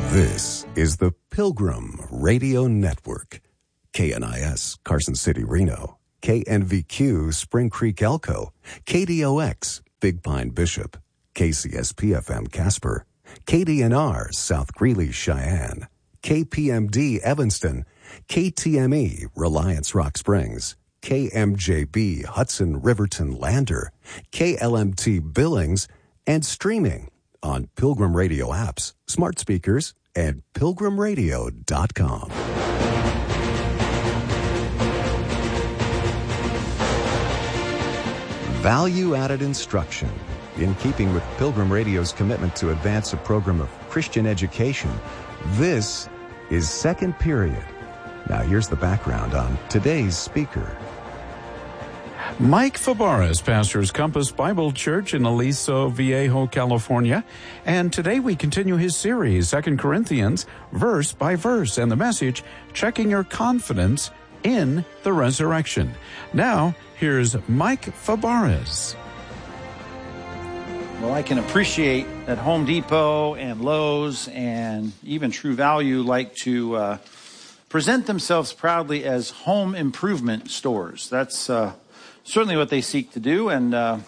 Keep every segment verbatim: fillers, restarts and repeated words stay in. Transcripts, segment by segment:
This is the Pilgrim Radio Network. K N I S, Carson City, Reno. K N V Q, Spring Creek, Elko. K D O X, Big Pine, Bishop. K C S P F M, Casper. K D N R, South Greeley, Cheyenne. K P M D, Evanston. K T M E, Reliance, Rock Springs. K M J B, Hudson, Riverton, Lander. K L M T, Billings. And streaming on Pilgrim Radio apps, smart speakers, and pilgrim radio dot com. Value-added instruction. In keeping with Pilgrim Radio's commitment to advance a program of Christian education, this is Second Period. Now here's the background on today's speaker. Mike Fabarez pastors Compass Bible Church in Aliso Viejo, California. And today we continue his series, Second Corinthians, verse by verse, and the message, Checking Your Confidence in the Resurrection. Now, here's Mike Fabarez. Well, I can appreciate that Home Depot and Lowe's and even True Value like to uh, present themselves proudly as home improvement stores. That's uh, certainly what they seek to do, and uh,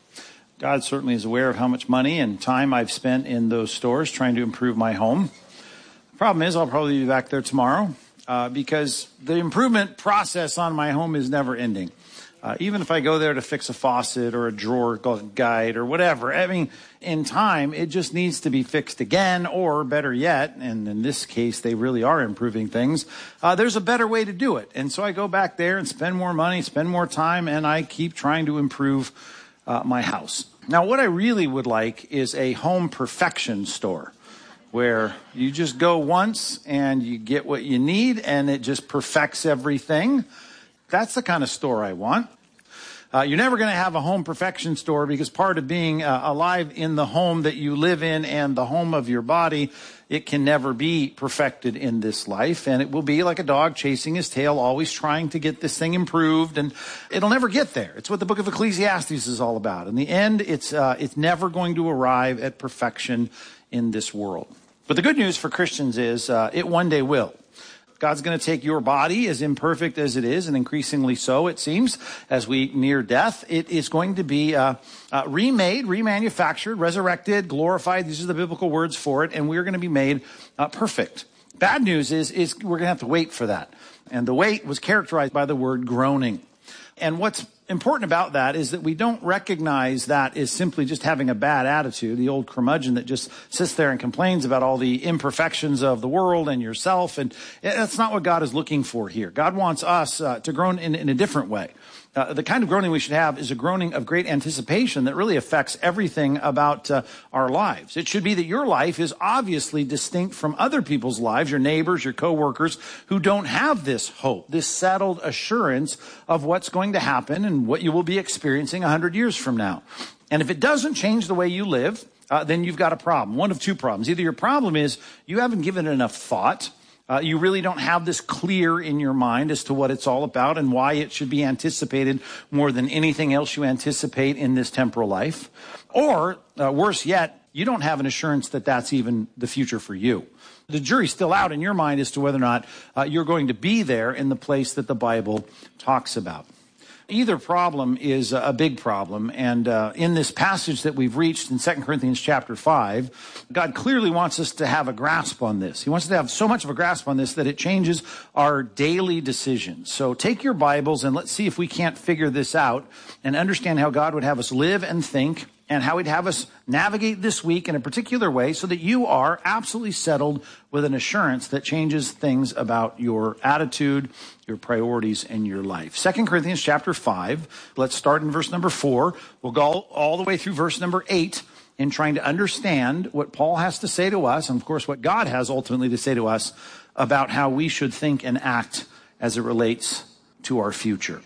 God certainly is aware of how much money and time I've spent in those stores trying to improve my home. The problem is I'll probably be back there tomorrow uh, because the improvement process on my home is never ending. Uh, even if I go there to fix a faucet or a drawer guide or whatever, I mean, in time, it just needs to be fixed again, or better yet, and in this case, they really are improving things, uh, there's a better way to do it. And so I go back there and spend more money, spend more time, and I keep trying to improve uh, my house. Now, what I really would like is a home perfection store, where you just go once and you get what you need, and it just perfects everything. That's the kind of store I want. Uh, you're never going to have a home perfection store, because part of being uh, alive in the home that you live in and the home of your body, it can never be perfected in this life. And it will be like a dog chasing his tail, always trying to get this thing improved, and it'll never get there. It's what the book of Ecclesiastes is all about. In the end, it's uh, it's never going to arrive at perfection in this world. But the good news for Christians is uh, it one day will. God's going to take your body, as imperfect as it is, and increasingly so, it seems, as we near death. It is going to be uh, uh, remade, remanufactured, resurrected, glorified. These are the biblical words for it, and we're going to be made uh, perfect. Bad news is, is we're going to have to wait for that. And the wait was characterized by the word groaning. And what's important about that is that we don't recognize that as simply just having a bad attitude, the old curmudgeon that just sits there and complains about all the imperfections of the world and yourself. And that's not what God is looking for here. God wants us uh, to groan in, in a different way. Uh, the kind of groaning we should have is a groaning of great anticipation that really affects everything about uh, our lives. It should be that your life is obviously distinct from other people's lives, your neighbors, your coworkers, who don't have this hope, this settled assurance of what's going to happen and what you will be experiencing a hundred years from now. And if it doesn't change the way you live, uh, then you've got a problem. One of two problems. Either your problem is you haven't given it enough thought. Uh, you really don't have this clear in your mind as to what it's all about and why it should be anticipated more than anything else you anticipate in this temporal life. Or, uh, worse yet, you don't have an assurance that that's even the future for you. The jury's still out in your mind as to whether or not uh, you're going to be there in the place that the Bible talks about. Either problem is a big problem, and uh, in this passage that we've reached in Second Corinthians chapter five, God clearly wants us to have a grasp on this. He wants us to have so much of a grasp on this that it changes our daily decisions. So take your Bibles and let's see if we can't figure this out and understand how God would have us live and think, and how he'd have us navigate this week in a particular way so that you are absolutely settled with an assurance that changes things about your attitude, your priorities, and your life. Second Corinthians chapter five, let's start in verse number four. We'll go all the way through verse number eight in trying to understand what Paul has to say to us, and of course what God has ultimately to say to us about how we should think and act as it relates to our future.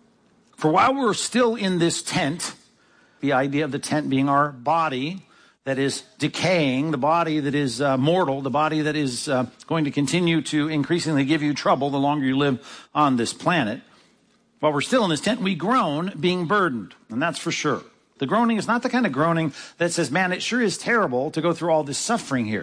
For while we're still in this tent, the idea of the tent being our body that is decaying, the body that is uh, mortal, the body that is uh, going to continue to increasingly give you trouble the longer you live on this planet. While we're still in this tent, we groan being burdened, and that's for sure. The groaning is not the kind of groaning that says, man, it sure is terrible to go through all this suffering here.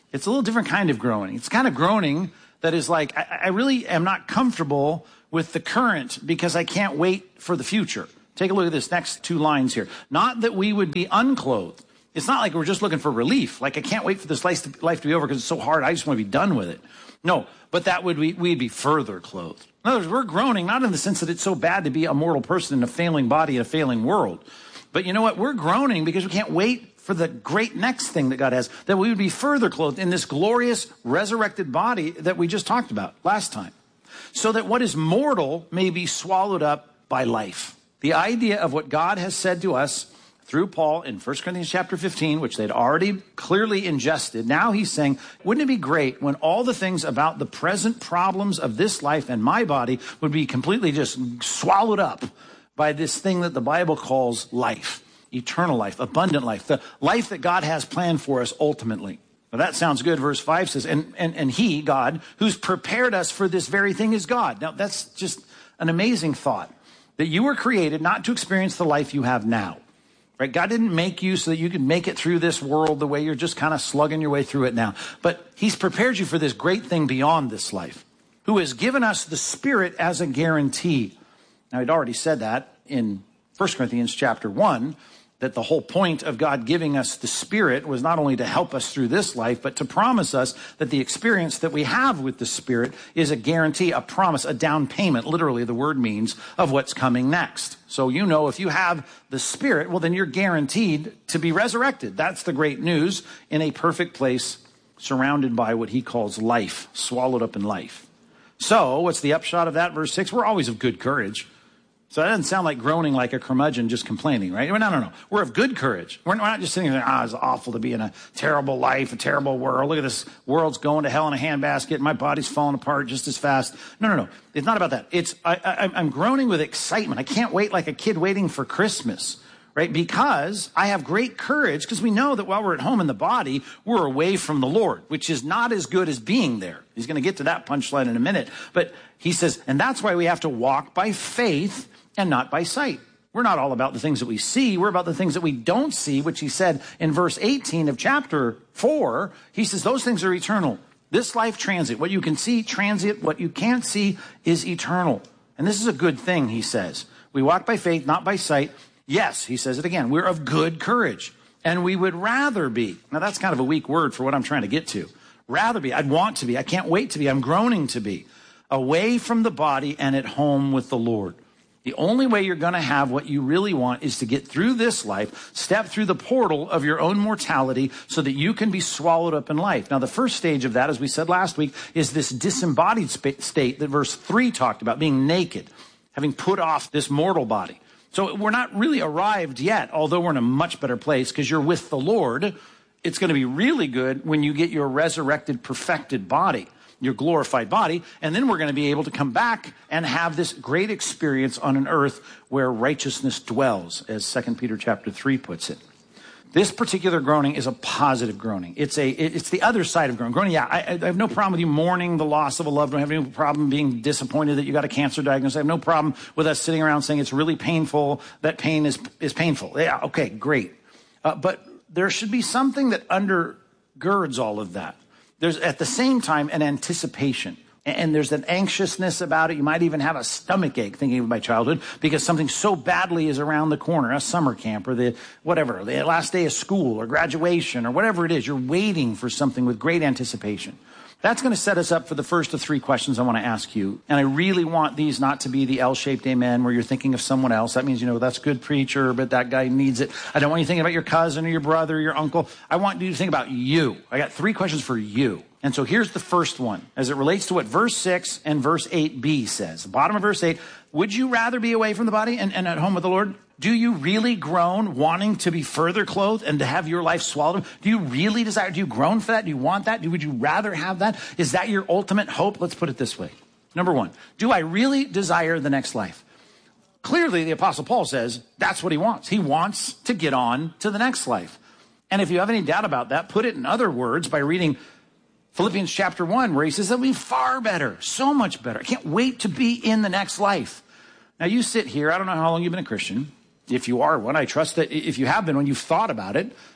It's a little different kind of groaning. It's kind of groaning that is like, I, I really am not comfortable with the current because I can't wait for the future. Take a look at this next two lines here. Not that we would be unclothed. It's not like we're just looking for relief. Like, I can't wait for this life to, life to be over because it's so hard. I just want to be done with it. No, but that would be, we'd be further clothed. In other words, we're groaning, not in the sense that it's so bad to be a mortal person in a failing body in a failing world. But you know what? We're groaning because we can't wait for the great next thing that God has, that we would be further clothed in this glorious resurrected body that we just talked about last time. So that what is mortal may be swallowed up by life. The idea of what God has said to us through Paul in First Corinthians chapter fifteen, which they'd already clearly ingested. Now he's saying, wouldn't it be great when all the things about the present problems of this life and my body would be completely just swallowed up by this thing that the Bible calls life, eternal life, abundant life, the life that God has planned for us ultimately. Well, that sounds good. Verse five says, and, and, and he, God, who's prepared us for this very thing is God. Now, that's just an amazing thought, that you were created not to experience the life you have now. Right? God didn't make you so that you could make it through this world the way you're just kind of slugging your way through it now. But he's prepared you for this great thing beyond this life, who has given us the Spirit as a guarantee. Now, he'd already said that in First Corinthians chapter one, that the whole point of God giving us the Spirit was not only to help us through this life, but to promise us that the experience that we have with the Spirit is a guarantee, a promise, a down payment, literally the word means, of what's coming next. So you know, if you have the Spirit, well, then you're guaranteed to be resurrected. That's the great news, in a perfect place, surrounded by what he calls life, swallowed up in life. So what's the upshot of that? Verse six, we're always of good courage. So that doesn't sound like groaning like a curmudgeon just complaining, right? No, no, no. We're of good courage. We're not just sitting there, ah, it's awful to be in a terrible life, a terrible world. Look at this world's going to hell in a handbasket. My body's falling apart just as fast. No, no, no. It's not about that. It's I, I, I'm groaning with excitement. I can't wait like a kid waiting for Christmas, right? Because I have great courage, because we know that while we're at home in the body, we're away from the Lord, which is not as good as being there. He's going to get to that punchline in a minute. But he says, and that's why we have to walk by faith and not by sight. We're not all about the things that we see. We're about the things that we don't see, which he said in verse eighteen of chapter four. He says those things are eternal. This life transient. What you can see, transient. What you can't see is eternal. And this is a good thing, he says. We walk by faith, not by sight. Yes, he says it again. We're of good courage. And we would rather be. Now, that's kind of a weak word for what I'm trying to get to. Rather be. I'd want to be. I can't wait to be. I'm groaning to be. Away from the body and at home with the Lord. The only way you're going to have what you really want is to get through this life, step through the portal of your own mortality so that you can be swallowed up in life. Now, the first stage of that, as we said last week, is this disembodied state that verse three talked about, being naked, having put off this mortal body. So we're not really arrived yet, although we're in a much better place because you're with the Lord. It's going to be really good when you get your resurrected, perfected body, your glorified body, and then we're going to be able to come back and have this great experience on an earth where righteousness dwells, as Second Peter chapter three puts it. This particular groaning is a positive groaning. It's a it's the other side of groaning. Groaning, yeah, I, I have no problem with you mourning the loss of a loved one. I have no problem being disappointed that you got a cancer diagnosis. I have no problem with us sitting around saying it's really painful, that pain is is painful. Yeah, okay, great. Uh, but there should be something that undergirds all of that. There's at the same time an anticipation, and there's an anxiousness about it. You might even have a stomach ache thinking of my childhood because something so badly is around the corner, a summer camp or the whatever, the last day of school or graduation or whatever it is. You're waiting for something with great anticipation. That's going to set us up for the first of three questions I want to ask you. And I really want these not to be the L-shaped amen where you're thinking of someone else. That means, you know, that's a good preacher, but that guy needs it. I don't want you thinking about your cousin or your brother or your uncle. I want you to think about you. I got three questions for you. And so here's the first one as it relates to what verse six and verse eight b says. The bottom of verse eight, would you rather be away from the body and, and at home with the Lord? Do you really groan wanting to be further clothed and to have your life swallowed? Do you really desire, do you groan for that? Do you want that? Do, would you rather have that? Is that your ultimate hope? Let's put it this way. Number one, do I really desire the next life? Clearly, the Apostle Paul says that's what he wants. He wants to get on to the next life. And if you have any doubt about that, put it in other words by reading Philippians chapter one, where he says that'll be far better, so much better. I can't wait to be in the next life. Now, you sit here. I don't know how long you've been a Christian. If you are one, I trust that if you have been one, you've thought about it.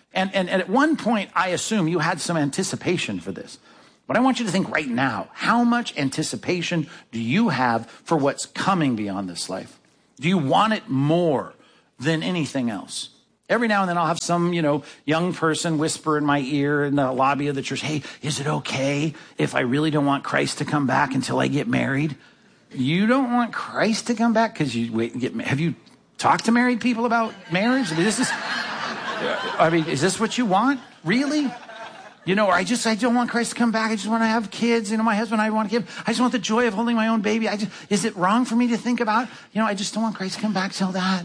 And, and, and at one point, I assume you had some anticipation for this. But I want you to think right now, how much anticipation do you have for what's coming beyond this life? Do you want it more than anything else? Every now and then I'll have some, you know, young person whisper in my ear in the lobby of the church, hey, is it okay if I really don't want Christ to come back until I get married? You don't want Christ to come back because you wait and get married? Have you talked to married people about marriage? I mean, this is, I mean, is this what you want? Really? You know, or I just, I don't want Christ to come back. I just want to have kids. You know, my husband, I want to give, I just want the joy of holding my own baby. I just, is it wrong for me to think about, you know, I just don't want Christ to come back till that.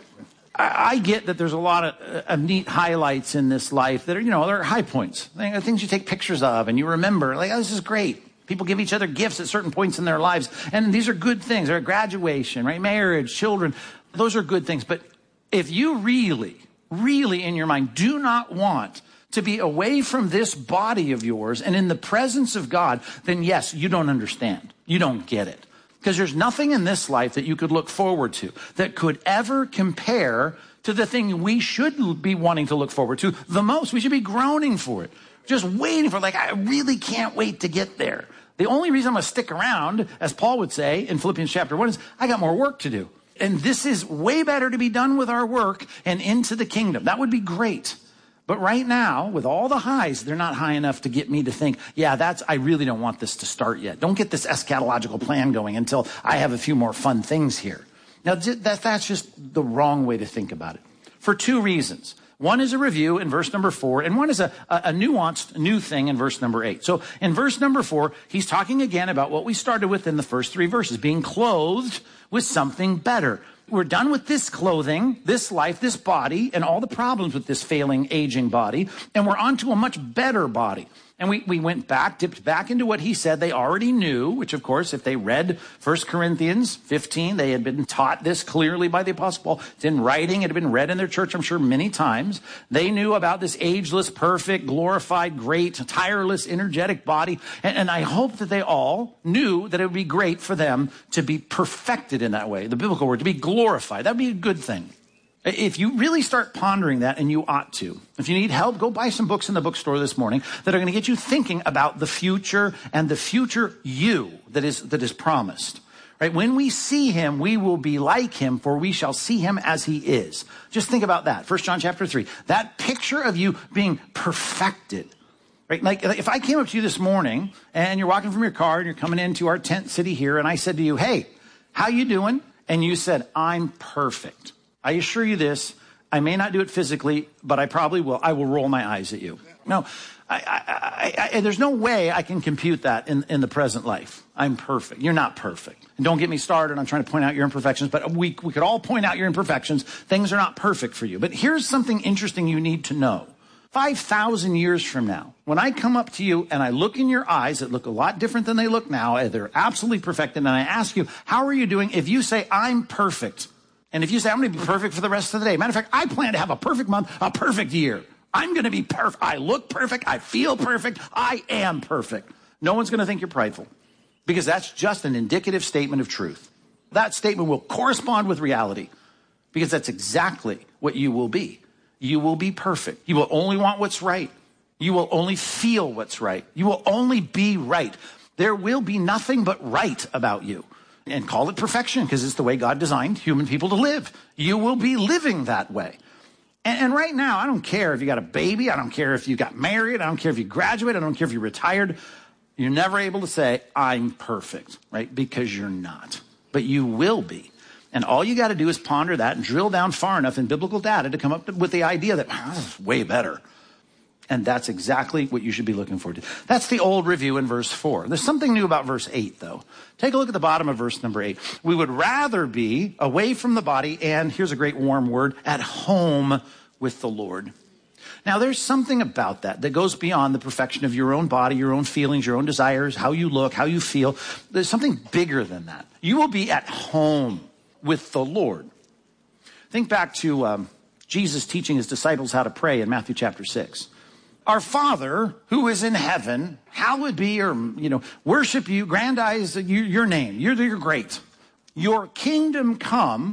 I, I get that there's a lot of, uh, of neat highlights in this life that are, you know, they're high points. Things you take pictures of and you remember, like, oh, this is great. People give each other gifts at certain points in their lives. And these are good things. They're graduation, right? Marriage, children. Those are good things. But if you really, really in your mind do not want to be away from this body of yours and in the presence of God, then yes, you don't understand. You don't get it. Because there's nothing in this life that you could look forward to that could ever compare to the thing we should be wanting to look forward to the most. We should be groaning for it. Just waiting for it. Like, I really can't wait to get there. The only reason I'm going to stick around, as Paul would say in Philippians chapter one, is I got more work to do. And this is way better to be done with our work and into the kingdom. That would be great. But right now, with all the highs, they're not high enough to get me to think, yeah, that's, I really don't want this to start yet. Don't get this eschatological plan going until I have a few more fun things here. Now, that, that's just the wrong way to think about it. For two reasons. One is a review in verse number four, and one is a, a, a nuanced new thing in verse number eight. So in verse number four, he's talking again about what we started with in the first three verses, being clothed with something better. We're done with this clothing, this life, this body, and all the problems with this failing, aging body, and we're on to a much better body. And we, we went back, dipped back into what he said they already knew, which, of course, if they read First Corinthians fifteen, they had been taught this clearly by the Apostle Paul. It's in writing. It had been read in their church, I'm sure, many times. They knew about this ageless, perfect, glorified, great, tireless, energetic body. And, and I hope that they all knew that it would be great for them to be perfected in that way. The biblical word, to be glorified. That would be a good thing. If you really start pondering that, and you ought to, if you need help, go buy some books in the bookstore this morning that are going to get you thinking about the future and the future you that is, that is promised. Right? When we see him, we will be like him, for we shall see him as he is. Just think about that. First John chapter three. That picture of you being perfected. Right? Like if I came up to you this morning and you're walking from your car and you're coming into our tent city here, and I said to you, hey, how you doing? And you said, I'm perfect. I assure you this, I may not do it physically, but I probably will. I will roll my eyes at you. No, I, I, I, I, there's no way I can compute that in, in the present life. I'm perfect. You're not perfect. And don't get me started on trying to point out your imperfections, but we, we could all point out your imperfections. Things are not perfect for you. But here's something interesting you need to know. five thousand years from now, when I come up to you and I look in your eyes that look a lot different than they look now, they're absolutely perfected, and I ask you, how are you doing? If you say, I'm perfect, and if you say, I'm going to be perfect for the rest of the day. Matter of fact, I plan to have a perfect month, a perfect year. I'm going to be perfect. I look perfect. I feel perfect. I am perfect. No one's going to think you're prideful, because that's just an indicative statement of truth. That statement will correspond with reality, because that's exactly what you will be. You will be perfect. You will only want what's right. You will only feel what's right. You will only be right. There will be nothing but right about you. And call it perfection, because it's the way God designed human people to live. You will be living that way. And, and right now, I don't care if you got a baby. I don't care if you got married. I don't care if you graduated. I don't care if you retired. You're never able to say, I'm perfect, right? Because you're not. But you will be. And all you got to do is ponder that and drill down far enough in biblical data to come up with the idea that, oh, this is way better. And that's exactly what you should be looking forward to. That's the old review in verse four. There's something new about verse eight, though. Take a look at the bottom of verse number eight. We would rather be away from the body, and here's a great warm word, at home with the Lord. Now, there's something about that that goes beyond the perfection of your own body, your own feelings, your own desires, how you look, how you feel. There's something bigger than that. You will be at home with the Lord. Think back to um, Jesus teaching his disciples how to pray in Matthew chapter six. Our Father who is in heaven, hallowed be, or, you know, worship you, grandize you, your name. You're, you're great. Your kingdom come,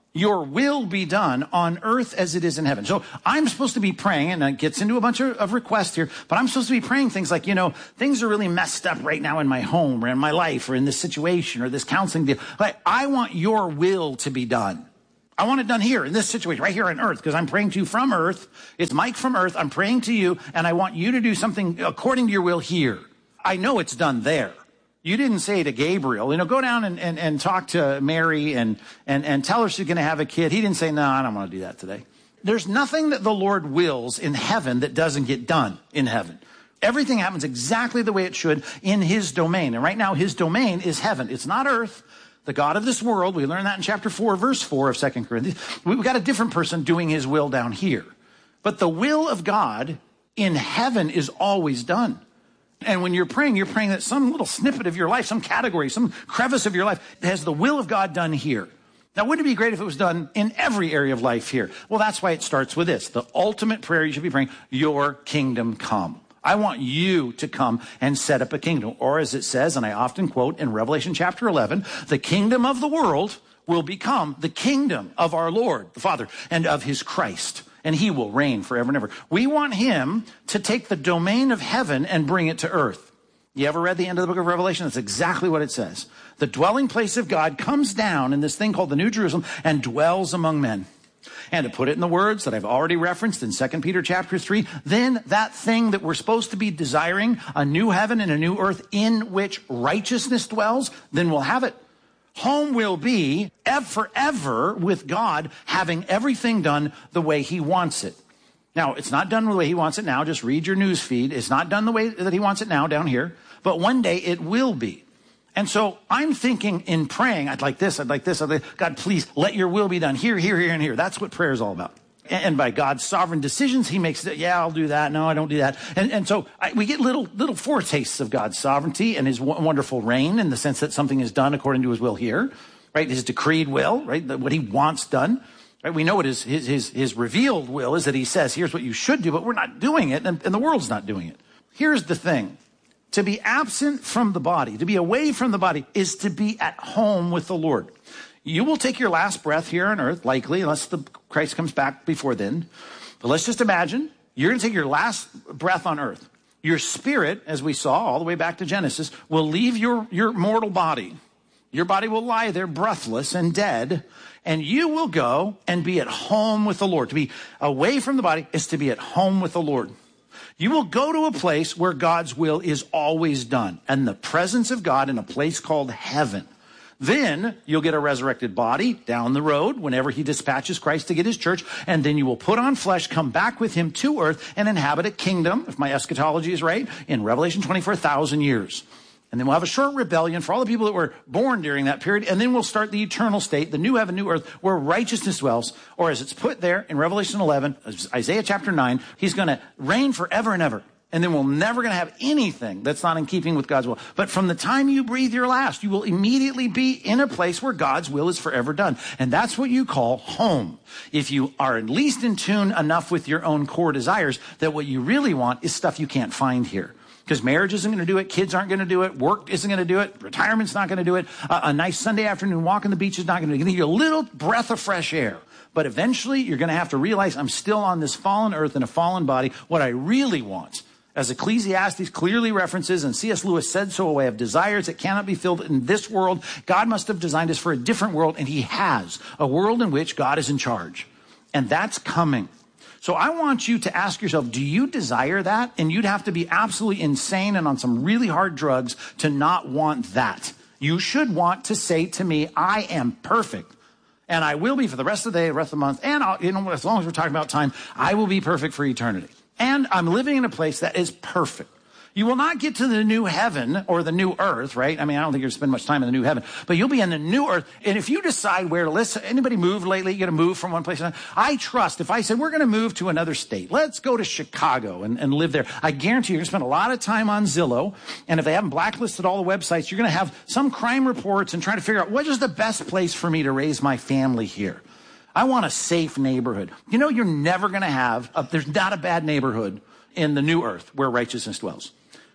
Your will be done on earth as it is in heaven. So I'm supposed to be praying, and it gets into a bunch of, of requests here, but I'm supposed to be praying things like, you know, things are really messed up right now in my home or in my life or in this situation or this counseling deal. Like, I want your will to be done. I want it done here in this situation, right here on earth, because I'm praying to you from earth. It's Mike from earth. I'm praying to you, and I want you to do something according to your will here. I know it's done there. You didn't say to Gabriel, you know, go down and, and, and talk to Mary and, and, and tell her she's going to have a kid. He didn't say, no, I don't want to do that today. There's nothing that the Lord wills in heaven that doesn't get done in heaven. Everything happens exactly the way it should in his domain. And right now, his domain is heaven. It's not earth. The God of this world, we learned that in chapter four, verse four of Second Corinthians. We've got a different person doing his will down here. But the will of God in heaven is always done. And when you're praying, you're praying that some little snippet of your life, some category, some crevice of your life has the will of God done here. Now, wouldn't it be great if it was done in every area of life here? Well, that's why it starts with this. The ultimate prayer you should be praying, your kingdom come. I want you to come and set up a kingdom. Or as it says, and I often quote in Revelation chapter eleven, the kingdom of the world will become the kingdom of our Lord, the Father, and of his Christ. And he will reign forever and ever. We want him to take the domain of heaven and bring it to earth. You ever read the end of the book of Revelation? That's exactly what it says. The dwelling place of God comes down in this thing called the New Jerusalem and dwells among men. And to put it in the words that I've already referenced in Second Peter chapter three, then that thing that we're supposed to be desiring, a new heaven and a new earth in which righteousness dwells, then we'll have it. Home will be forever with God, having everything done the way he wants it. Now, it's not done the way he wants it now. Just read your news feed. It's not done the way that he wants it now down here. But one day it will be. And so I'm thinking in praying, I'd like this, I'd like this. I'd like, God, please let your will be done here, here, here, and here. That's what prayer is all about. And by God's sovereign decisions, he makes it, yeah, I'll do that. No, I don't do that. And, and so I, we get little little foretastes of God's sovereignty and his w- wonderful reign in the sense that something is done according to his will here, right? His decreed will, right? The, what he wants done, right? We know what his, his, his, his revealed will is, that he says, here's what you should do, but we're not doing it, and, and the world's not doing it. Here's the thing. To be absent from the body, to be away from the body, is to be at home with the Lord. You will take your last breath here on earth, likely, unless the Christ comes back before then. But let's just imagine you're going to take your last breath on earth. Your spirit, as we saw all the way back to Genesis, will leave your, your mortal body. Your body will lie there breathless and dead, and you will go and be at home with the Lord. To be away from the body is to be at home with the Lord. You will go to a place where God's will is always done, and the presence of God in a place called heaven. Then you'll get a resurrected body down the road whenever he dispatches Christ to get his church. And then you will put on flesh, come back with him to earth, and inhabit a kingdom, if my eschatology is right, in Revelation twenty for a thousand years. And then we'll have a short rebellion for all the people that were born during that period. And then we'll start the eternal state, the new heaven, new earth, where righteousness dwells. Or as it's put there in Revelation eleven, Isaiah chapter nine, he's going to reign forever and ever. And then we're never going to have anything that's not in keeping with God's will. But from the time you breathe your last, you will immediately be in a place where God's will is forever done. And that's what you call home. If you are at least in tune enough with your own core desires that what you really want is stuff you can't find here. Because marriage isn't going to do it. Kids aren't going to do it. Work isn't going to do it. Retirement's not going to do it. A, a nice Sunday afternoon walk on the beach is not going to do it. Give you a little breath of fresh air. But eventually you're going to have to realize I'm still on this fallen earth in a fallen body. What I really want, as Ecclesiastes clearly references, and C S Lewis said so, a way of desires that cannot be filled in this world. God must have designed us for a different world, and he has. A world in which God is in charge. And that's coming. So I want you to ask yourself, do you desire that? And you'd have to be absolutely insane and on some really hard drugs to not want that. You should want to say to me, I am perfect. And I will be for the rest of the day, the rest of the month. And I'll, you know, as long as we're talking about time, I will be perfect for eternity. And I'm living in a place that is perfect. You will not get to the new heaven or the new earth, right? I mean, I don't think you're going to spend much time in the new heaven, but you'll be in the new earth. And if you decide where to listen, anybody moved lately? You're going to move from one place to another. I trust if I said, we're going to move to another state, let's go to Chicago and, and live there. I guarantee you're going to spend a lot of time on Zillow. And if they haven't blacklisted all the websites, you're going to have some crime reports and trying to figure out what is the best place for me to raise my family here. I want a safe neighborhood. You know, you're never going to have, a, there's not a bad neighborhood in the new earth where righteousness dwells.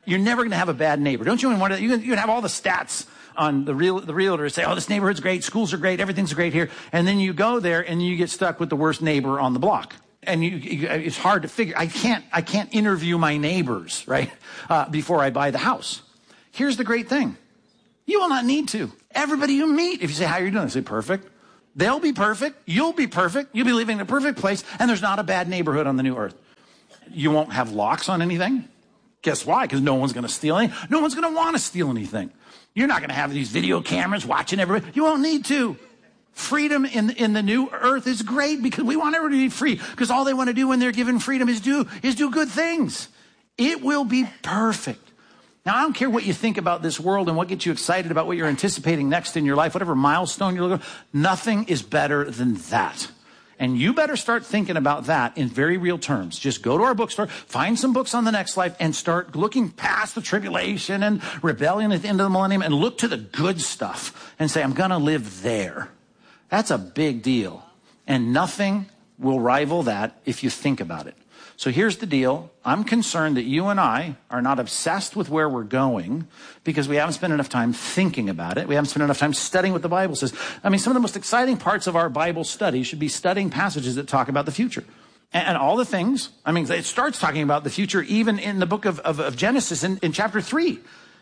You're never going to have a bad neighbor. Don't you want to, you can, you can have all the stats on the real, the realtor say, oh, this neighborhood's great, schools are great, everything's great here. And then you go there and you get stuck with the worst neighbor on the block. And you, you, it's hard to figure. I can't, I can't interview my neighbors, right, uh, before I buy the house. Here's the great thing. You will not need to. Everybody you meet, if you say, how are you doing? They say, perfect. They'll be perfect. You'll be perfect. You'll be living in a perfect place. And there's not a bad neighborhood on the new earth. You won't have locks on anything. Guess why? Because no one's going to steal anything. No one's going to want to steal anything. You're not going to have these video cameras watching everybody. You won't need to. Freedom in, in the new earth is great because we want everybody to be free. Because all they want to do when they're given freedom is do, is do good things. It will be perfect. Now, I don't care what you think about this world and what gets you excited about what you're anticipating next in your life, whatever milestone you're looking for. Nothing is better than that. And you better start thinking about that in very real terms. Just go to our bookstore, find some books on the next life, and start looking past the tribulation and rebellion at the end of the millennium and look to the good stuff and say, I'm going to live there. That's a big deal. And nothing will rival that if you think about it. So here's the deal. I'm concerned that you and I are not obsessed with where we're going because we haven't spent enough time thinking about it. We haven't spent enough time studying what the Bible says. I mean, some of the most exciting parts of our Bible study should be studying passages that talk about the future. And, and all the things, I mean, it starts talking about the future even in the book of, of, of Genesis in, in chapter three.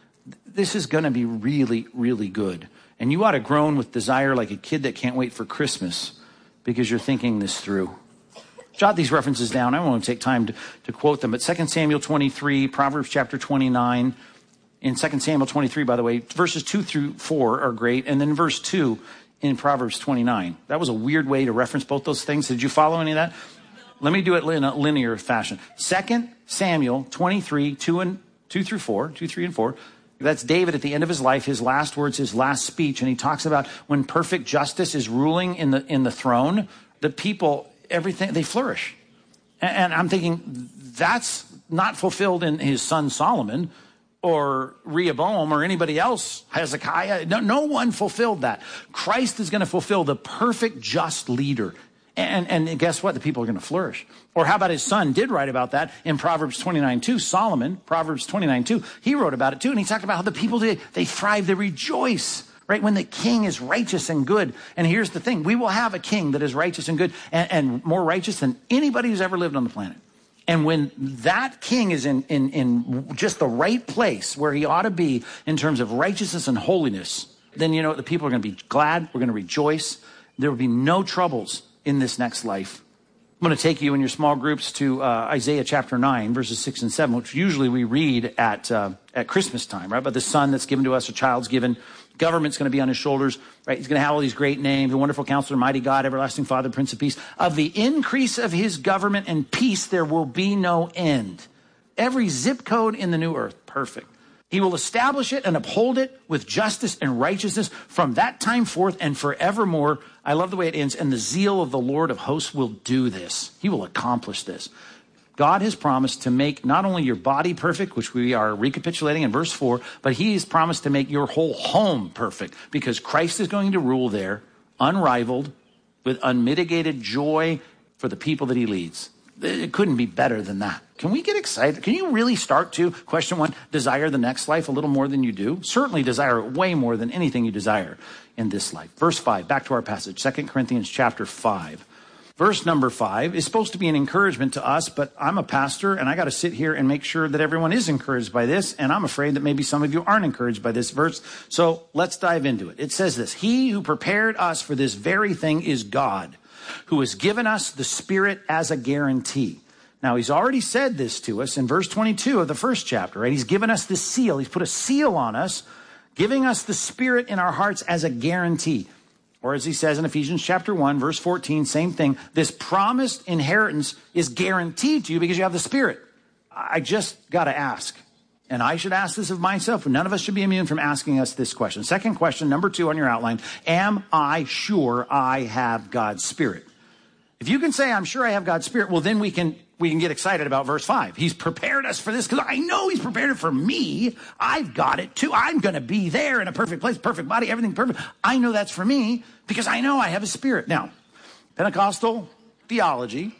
This is going to be really, really good. And you ought to groan with desire like a kid that can't wait for Christmas because you're thinking this through. Jot these references down. I won't take time to, to quote them. But Second Samuel twenty-three, Proverbs chapter twenty-nine. In Second Samuel twenty-three, by the way, verses two through four are great. And then verse two in Proverbs twenty-nine. That was a weird way to reference both those things. Did you follow any of that? Let me do it in a linear fashion. Second Samuel twenty-three, two and two through four, two, three, and four. That's David at the end of his life, his last words, his last speech. And he talks about when perfect justice is ruling in the in the throne, the people, everything, they flourish. And, and I'm thinking that's not fulfilled in his son Solomon or Rehoboam or anybody else, Hezekiah. No, no one fulfilled that. Christ is going to fulfill the perfect just leader. And, and guess what? The people are going to flourish. Or how about his son did write about that in Proverbs twenty-nine two. Solomon, Proverbs twenty-nine two, he wrote about it too. And he talked about how the people, they, they thrive, they rejoice, right? When the king is righteous and good. And here's the thing. We will have a king that is righteous and good and, and more righteous than anybody who's ever lived on the planet. And when that king is in, in, in just the right place where he ought to be in terms of righteousness and holiness, then you know the people are going to be glad. We're going to rejoice. There will be no troubles in this next life. I'm going to take you in your small groups to uh, Isaiah chapter nine, verses six and seven, which usually we read at uh, at Christmas time, right? About the son that's given to us, a child's given, government's going to be on his shoulders, right? He's going to have all these great names, the wonderful counselor, mighty God, everlasting Father, Prince of Peace. Of the increase of his government and peace, there will be no end. Every zip code in the new earth, perfect. He will establish it and uphold it with justice and righteousness from that time forth and forevermore. I love the way it ends. And the zeal of the Lord of hosts will do this. He will accomplish this. God has promised to make not only your body perfect, which we are recapitulating in verse four, but he has promised to make your whole home perfect because Christ is going to rule there, unrivaled, with unmitigated joy for the people that he leads. It couldn't be better than that. Can we get excited? Can you really start to, question one, desire the next life a little more than you do? Certainly desire it way more than anything you desire in this life. Verse five, back to our passage, Second Corinthians chapter five. Verse number five is supposed to be an encouragement to us, but I'm a pastor and I got to sit here and make sure that everyone is encouraged by this. And I'm afraid that maybe some of you aren't encouraged by this verse. So let's dive into it. It says this, he who prepared us for this very thing is God, who has given us the Spirit as a guarantee. Now, he's already said this to us in verse twenty-two of the first chapter, right? He's given us the seal. He's put a seal on us, giving us the Spirit in our hearts as a guarantee. Or as he says in Ephesians chapter one, verse fourteen, same thing. This promised inheritance is guaranteed to you because you have the Spirit. I just got to ask, and I should ask this of myself, and none of us should be immune from asking us this question. Second question, number two on your outline, am I sure I have God's Spirit? If you can say, I'm sure I have God's Spirit, well, then we can we can get excited about verse five. He's prepared us for this because I know he's prepared it for me. I've got it too. I'm going to be there in a perfect place, perfect body, everything perfect. I know that's for me because I know I have a Spirit. Now, Pentecostal theology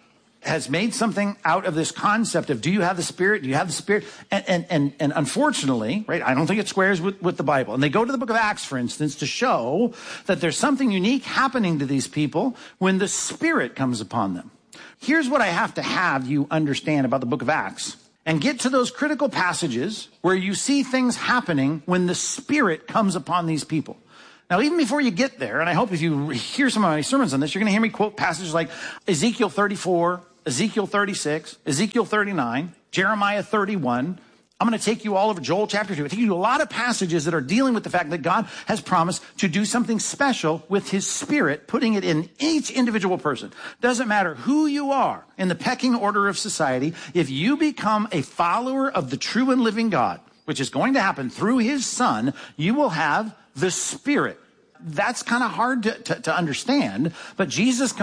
has made something out of this concept of, do you have the Spirit? Do you have the Spirit? And, and, and, and unfortunately, right, I don't think it squares with, with the Bible. And they go to the book of Acts, for instance, to show that there's something unique happening to these people when the Spirit comes upon them. Here's what I have to have you understand about the book of Acts. And get to those critical passages where you see things happening when the Spirit comes upon these people. Now, even before you get there, and I hope if you hear some of my sermons on this, you're going to hear me quote passages like Ezekiel thirty-four, Ezekiel thirty-six, Ezekiel thirty-nine, Jeremiah thirty-one. I'm going to take you all over Joel chapter two. I take you to a lot of passages that are dealing with the fact that God has promised to do something special with his Spirit, putting it in each individual person. Doesn't matter who you are in the pecking order of society. If you become a follower of the true and living God, which is going to happen through his Son, you will have the Spirit. That's kind of hard to, to, to understand, but Jesus comes